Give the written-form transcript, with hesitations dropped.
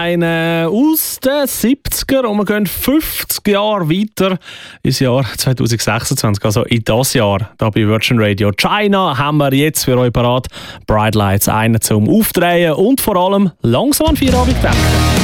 Eine aus den 70er und wir gehen 50 Jahre weiter ins Jahr 2026, also in das Jahr, da bei Virgin Radio. China haben wir jetzt für euch parat. Bright Lights, einen zum Aufdrehen und vor allem langsam an Feierabend denken.